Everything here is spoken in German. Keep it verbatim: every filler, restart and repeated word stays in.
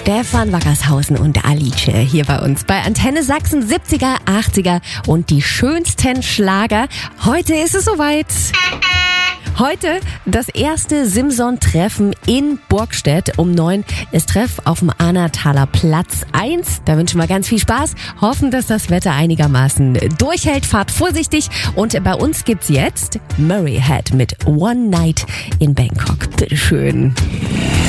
Stefan Wackershausen und Alice hier bei uns bei Antenne Sachsen, siebziger, achtziger und die schönsten Schlager. Heute ist es soweit. Heute das erste Simson-Treffen in Burgstedt um neun. Das Treff auf dem Ahrntaler Platz eins. Da wünschen wir ganz viel Spaß. Hoffen, dass das Wetter einigermaßen durchhält. Fahrt vorsichtig. Und bei uns gibt's jetzt Murray Head mit One Night in Bangkok. Bitteschön.